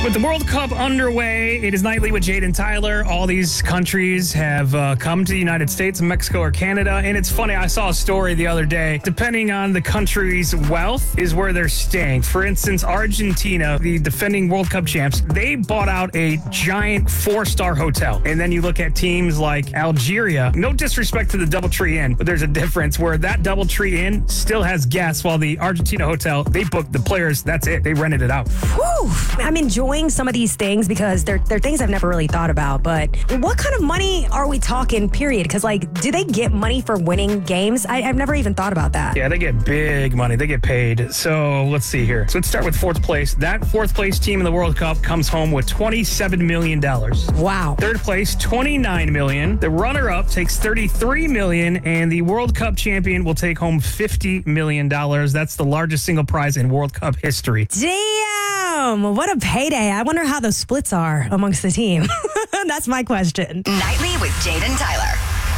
With the World Cup underway, it is Nightly with Jade and Tyler. All these countries have come to the United States, Mexico, or Canada. And it's funny, I saw a story the other day. Depending on the country's wealth is where they're staying. For instance, Argentina, the defending World Cup champs, they bought out a giant 4-star hotel. And then you look at teams like Algeria. No disrespect to the DoubleTree Inn, but there's a difference where that DoubleTree Inn still has guests, while the Argentina hotel, they booked the players. That's it. They rented it out. Whew. I'm enjoying some of these things because they're things I've never really thought about. But what kind of money are we talking, period? Because, do they get money for winning games? I've never even thought about that. Yeah, they get big money. They get paid. So let's see here. So let's start with fourth place. That fourth place team in the World Cup comes home with $27 million. Wow. Third place, $29 million. The runner-up takes $33 million, and the World Cup champion will take home $50 million. That's the largest single prize in World Cup history. Damn, what a payday. I wonder how those splits are amongst the team. That's my question. Nightly with Jade and Tyler.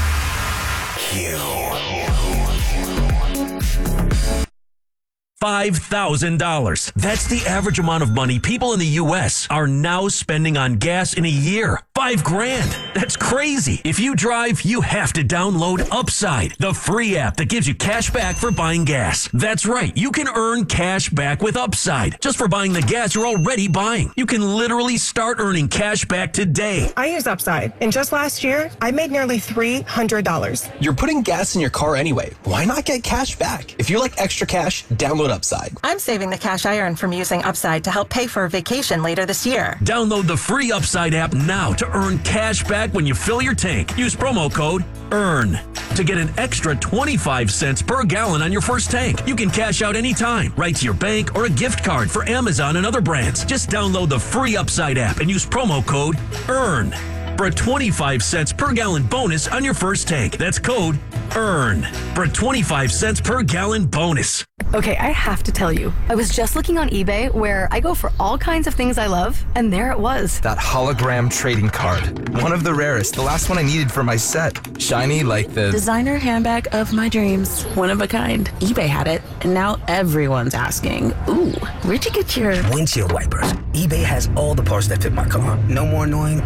$5,000. That's the average amount of money people in the U.S. are now spending on gas in a year. $5,000. That's crazy. If you drive, you have to download Upside, the free app that gives you cash back for buying gas. That's right. You can earn cash back with Upside just for buying the gas you're already buying. You can literally start earning cash back today. I use Upside, and just last year, I made nearly $300. You're putting gas in your car anyway. Why not get cash back? If you like extra cash, download Upside. I'm saving the cash I earn from using Upside to help pay for a vacation later this year. Download the free Upside app now to earn cash back when you fill your tank. Use promo code EARN to get an extra 25 cents per gallon on your first tank. You can cash out anytime, right to your bank or a gift card for Amazon and other brands. Just download the free Upside app and use promo code EARN for a 25 cents per gallon bonus on your first tank. That's code EARN for a 25 cents per gallon bonus. Okay, I have to tell you, I was just looking on eBay where I go for all kinds of things I love, and there it was. That hologram trading card. One of the rarest. The last one I needed for my set. Shiny like the designer handbag of my dreams. One of a kind. eBay had it, and now everyone's asking, ooh, where'd you get your windshield wipers? eBay has all the parts that fit my car. No more annoying.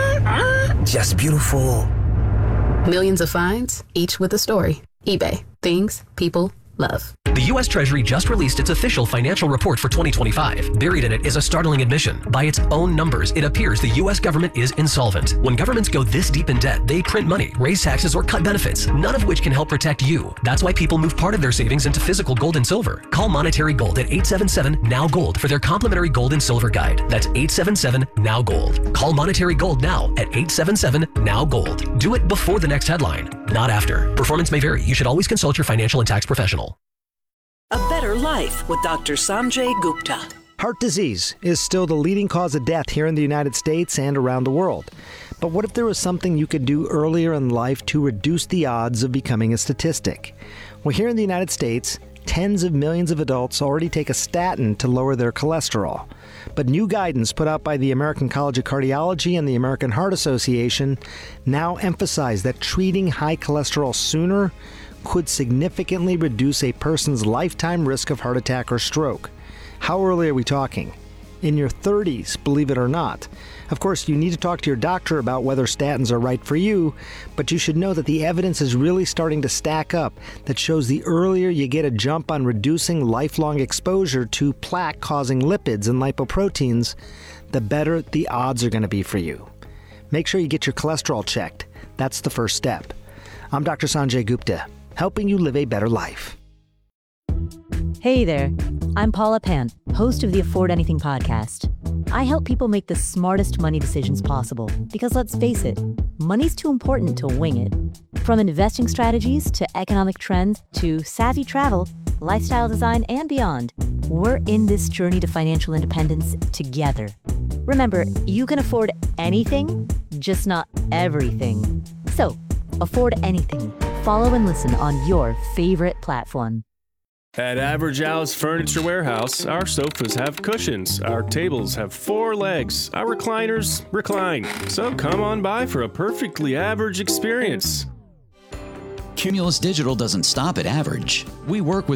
Just beautiful. Millions of finds, each with a story. eBay. Things people love. The U.S. Treasury just released its official financial report for 2025. Buried in it is a startling admission. By its own numbers, it appears the U.S. government is insolvent. When governments go this deep in debt, they print money, raise taxes, or cut benefits, none of which can help protect you. That's why people move part of their savings into physical gold and silver. Call Monetary Gold at 877-NOW-GOLD for their complimentary gold and silver guide. That's 877-NOW-GOLD. Call Monetary Gold now at 877-NOW-GOLD. Do it before the next headline, not after. Performance may vary. You should always consult your financial and tax professional. A Better Life with Dr. Sanjay Gupta. Heart disease is still the leading cause of death here in the United States and around the world. But what if there was something you could do earlier in life to reduce the odds of becoming a statistic? Well, here in the United States, tens of millions of adults already take a statin to lower their cholesterol. But new guidance put out by the American College of Cardiology and the American Heart Association now emphasize that treating high cholesterol sooner could significantly reduce a person's lifetime risk of heart attack or stroke. How early are we talking? In your 30s, believe it or not. Of course, you need to talk to your doctor about whether statins are right for you, but you should know that the evidence is really starting to stack up that shows the earlier you get a jump on reducing lifelong exposure to plaque-causing lipids and lipoproteins, the better the odds are going to be for you. Make sure you get your cholesterol checked. That's the first step. I'm Dr. Sanjay Gupta, helping you live a better life. Hey there, I'm Paula Pant, host of the Afford Anything podcast. I help people make the smartest money decisions possible because let's face it, money's too important to wing it. From investing strategies to economic trends to savvy travel, lifestyle design, and beyond, we're in this journey to financial independence together. Remember, you can afford anything, just not everything. So, afford anything. Follow and listen on your favorite platform. At Average Al's Furniture Warehouse, our sofas have cushions, our tables have 4 legs, our recliners recline. So come on by for a perfectly average experience. Cumulus Digital doesn't stop at average. We work with